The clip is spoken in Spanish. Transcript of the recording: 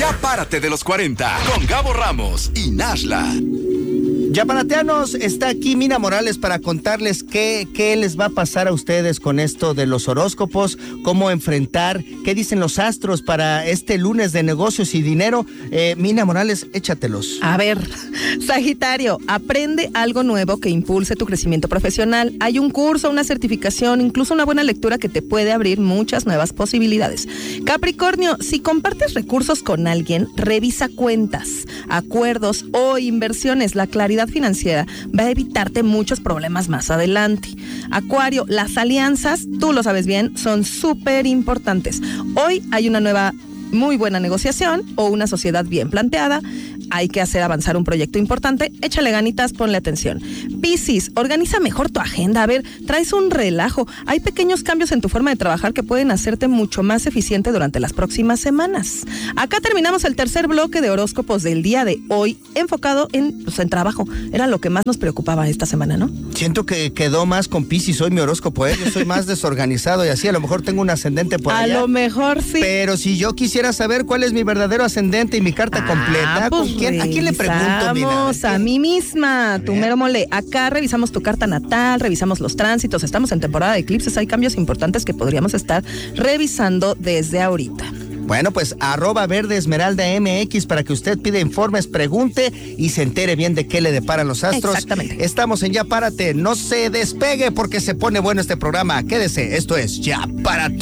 Ya párate de los 40 con Gabo Ramos y Nashla. Ya parateanos, está aquí Mina Morales para contarles qué les va a pasar a ustedes con esto de los horóscopos, cómo enfrentar, qué dicen los astros para este lunes de negocios y dinero. Mina Morales, échatelos. A ver, Sagitario, aprende algo nuevo que impulse tu crecimiento profesional. Hay un curso, una certificación, incluso una buena lectura que te puede abrir muchas nuevas posibilidades. Capricornio, si compartes recursos con alguien, revisa cuentas, acuerdos o inversiones. La claridad financiera va a evitarte muchos problemas más adelante. Acuario, las alianzas, tú lo sabes bien, son súper importantes. Hoy hay una nueva muy buena negociación o una sociedad bien planteada. Hay que hacer avanzar un proyecto importante. Échale ganitas, ponle atención. Piscis, organiza mejor tu agenda. A ver, traes un relajo. Hay pequeños cambios en tu forma de trabajar que pueden hacerte mucho más eficiente durante las próximas semanas. Acá terminamos el tercer bloque de horóscopos del día de hoy, enfocado en trabajo. Era lo que más nos preocupaba esta semana, ¿no? Siento que quedó más con Piscis hoy mi horóscopo, Yo soy más desorganizado y así, a lo mejor tengo un ascendente por allá. A lo mejor sí. Pero si yo quisiera saber cuál es mi verdadero ascendente y mi carta completa, pues ¿a quién le pregunto, Mina? A mí misma, tu mero mole. Acá revisamos tu carta natal, revisamos los tránsitos, estamos en temporada de eclipses, hay cambios importantes que podríamos estar revisando desde ahorita. Bueno, pues @verdeesmeralda_mx para que usted pida informes, pregunte y se entere bien de qué le deparan los astros. Exactamente. Estamos en Ya Párate, no se despegue porque se pone bueno este programa. Quédese, esto es Ya Párate.